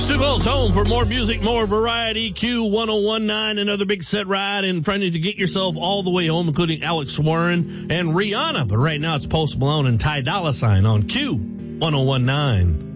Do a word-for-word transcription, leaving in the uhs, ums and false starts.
Sioux Falls home for more music, more variety. Q ten nineteen, another big set ride in front of you to get yourself all the way home, including Alex Warren and Rihanna. But right now it's Post Malone and Ty Dolla Sign on Q ten nineteen.